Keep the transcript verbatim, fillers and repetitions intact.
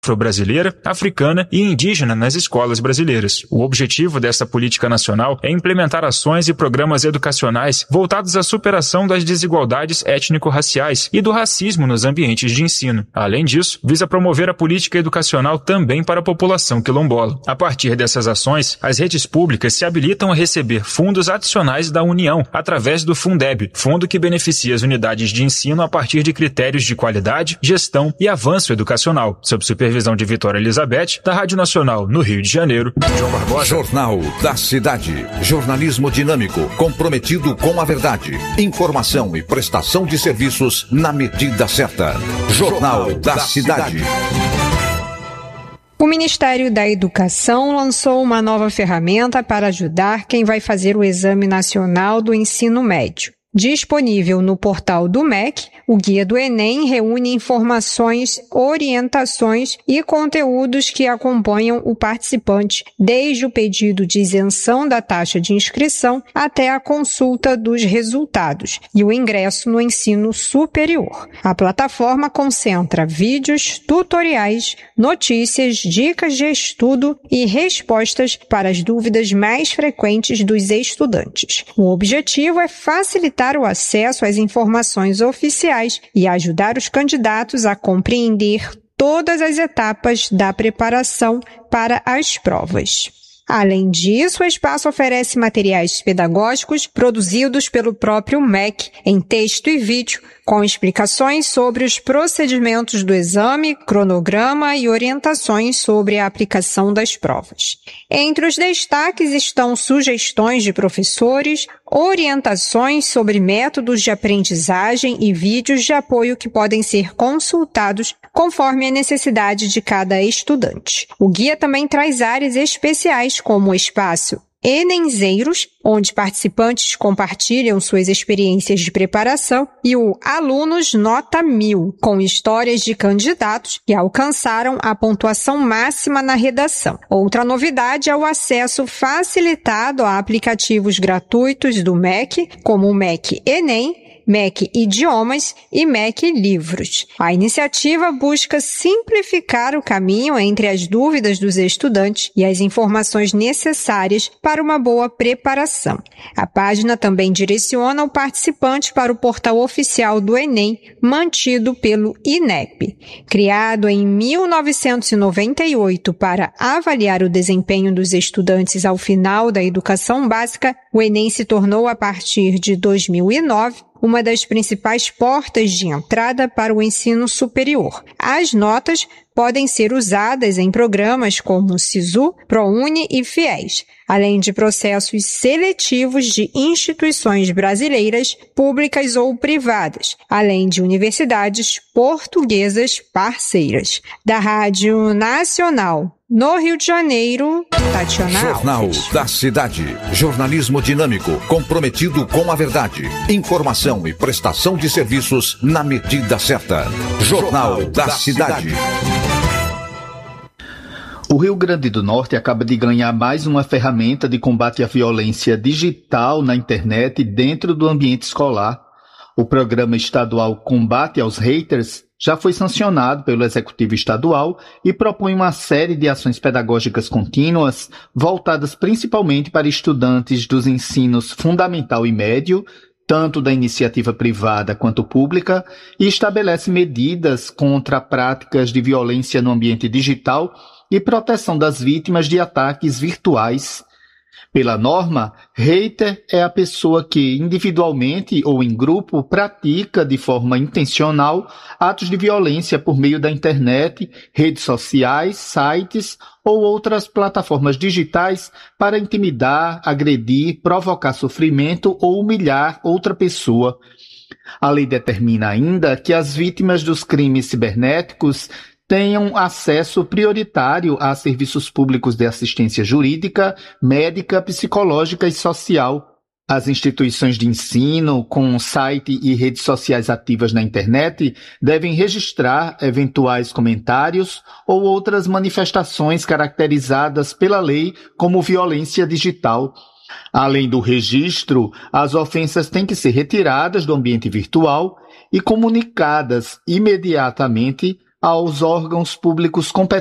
afro-brasileira, africana e indígena nas escolas brasileiras. O objetivo dessa política nacional é implementar ações e programas educacionais voltados à superação das desigualdades étnico-raciais e do racismo nos ambientes de ensino. Além disso, visa promover a política educacional também para a população quilombola. A partir dessas ações, as redes públicas se habilitam a receber fundos adicionais da União através do Fundeb, fundo que beneficia as unidades de ensino a partir de critérios de qualidade, gestão e avanço educacional, sob supervisão de Vitória Elizabeth, da Rádio Nacional no Rio de Janeiro. João Barbosa. Jornal da Cidade. Jornalismo dinâmico, comprometido com a verdade. Informação e prestação de serviços na medida certa. Jornal da Cidade. O Ministério da Educação lançou uma nova ferramenta para ajudar quem vai fazer o Exame Nacional do Ensino Médio. Disponível no portal do M E C, o Guia do Enem reúne informações, orientações e conteúdos que acompanham o participante, desde o pedido de isenção da taxa de inscrição até a consulta dos resultados e o ingresso no ensino superior. A plataforma concentra vídeos, tutoriais, notícias, dicas de estudo e respostas para as dúvidas mais frequentes dos estudantes. O objetivo é facilitar o acesso às informações oficiais e ajudar os candidatos a compreender todas as etapas da preparação para as provas. Além disso, o espaço oferece materiais pedagógicos produzidos pelo próprio M E C em texto e vídeo, com explicações sobre os procedimentos do exame, cronograma e orientações sobre a aplicação das provas. Entre os destaques estão sugestões de professores, orientações sobre métodos de aprendizagem e vídeos de apoio que podem ser consultados conforme a necessidade de cada estudante. O guia também traz áreas especiais como o espaço Enenzeiros, onde participantes compartilham suas experiências de preparação, e o Alunos Nota Mil, com histórias de candidatos que alcançaram a pontuação máxima na redação. Outra novidade é o acesso facilitado a aplicativos gratuitos do M E C, como o M E C Enem, M E C Idiomas e M E C Livros. A iniciativa busca simplificar o caminho entre as dúvidas dos estudantes e as informações necessárias para uma boa preparação. A página também direciona o participante para o portal oficial do Enem, mantido pelo I N E P. Criado em mil novecentos e noventa e oito para avaliar o desempenho dos estudantes ao final da educação básica, o Enem se tornou, a partir de dois mil e nove, uma das principais portas de entrada para o ensino superior. As notas podem ser usadas em programas como SISU, ProUni e FIES, além de processos seletivos de instituições brasileiras, públicas ou privadas, além de universidades portuguesas parceiras. Da Rádio Nacional, no Rio de Janeiro, Tatiana Jornal Alves. da Cidade. Jornalismo dinâmico, comprometido com a verdade. Informação e prestação de serviços na medida certa. Jornal da Cidade. O Rio Grande do Norte acaba de ganhar mais uma ferramenta de combate à violência digital na internet dentro do ambiente escolar. O Programa Estadual Combate aos Haters já foi sancionado pelo Executivo Estadual e propõe uma série de ações pedagógicas contínuas voltadas principalmente para estudantes dos ensinos fundamental e médio, tanto da iniciativa privada quanto pública, e estabelece medidas contra práticas de violência no ambiente digital e proteção das vítimas de ataques virtuais. Pela norma, hater é a pessoa que, individualmente ou em grupo, pratica de forma intencional atos de violência por meio da internet, redes sociais, sites ou outras plataformas digitais para intimidar, agredir, provocar sofrimento ou humilhar outra pessoa. A lei determina ainda que as vítimas dos crimes cibernéticos tenham acesso prioritário a serviços públicos de assistência jurídica, médica, psicológica e social. As instituições de ensino, com site e redes sociais ativas na internet, devem registrar eventuais comentários ou outras manifestações caracterizadas pela lei como violência digital. Além do registro, as ofensas têm que ser retiradas do ambiente virtual e comunicadas imediatamente aos órgãos públicos competentes